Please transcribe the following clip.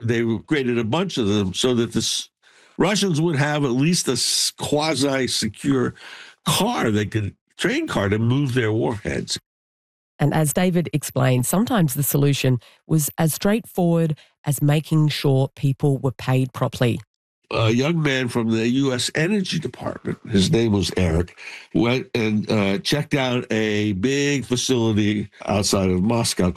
they created a bunch of them so that the Russians would have at least a quasi-secure train car to move their warheads. And as David explained, sometimes the solution was as straightforward as making sure people were paid properly. A young man from the U.S. Energy Department, his name was Eric, went and checked out a big facility outside of Moscow